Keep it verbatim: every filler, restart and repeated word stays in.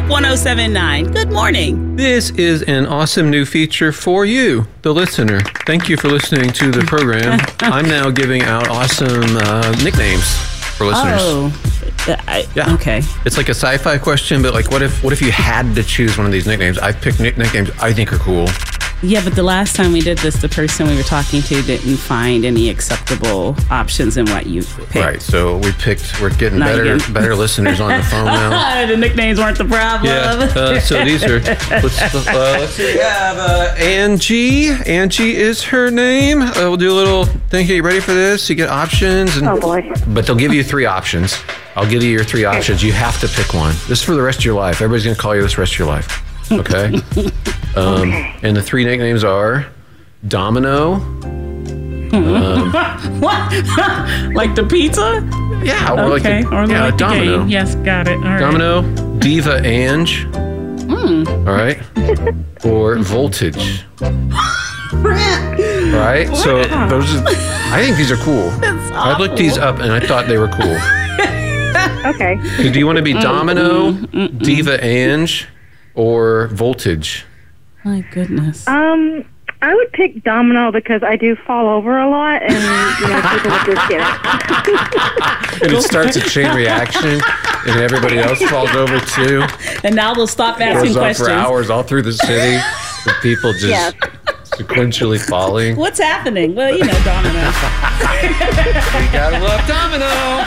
one oh seven point nine. Good morning. This is an awesome new feature for you, the listener. Thank you for listening to the program. I'm now giving out awesome uh, nicknames for listeners. Oh, I, Yeah. Okay. It's like a sci-fi question, but like, what if what if you had to choose one of these nicknames? I've picked nick- nicknames I think are cool. Yeah, but the last time we did this, the person we were talking to didn't find any acceptable options in what you picked. Right. So we picked. We're getting Not better again. better listeners on the phone now. The nicknames weren't the problem. Yeah. Uh, so these are. Let's, uh, let's see. We have uh, Angie. Angie is her name. Uh, we'll do a little thing here. You ready for this? You get options. And, Oh, boy. But they'll give you three options. I'll give you your three options. You have to pick one. This is for the rest of your life. Everybody's going to call you this rest of your life. Okay. Um, Okay. And the three nicknames are Domino. Um, What? Like the pizza? yeah, or like Okay. the, or yeah, like the Domino. game. Yes, got it. All right. Domino, Diva Ange. Hmm. All right. Or Voltage. Right? So those are, I think these are cool. I looked these up and I thought they were cool. Okay. So do you want to be Domino, Diva Ange, or Voltage? My goodness. Um, I would pick Domino because I do fall over a lot, and you know people would just get it. And it starts a chain reaction, and everybody else falls over too. And now they'll stop asking Goes on questions. for hours all through the city, with people just Yes. sequentially falling. What's happening? Well, you know, Domino. You gotta love Domino.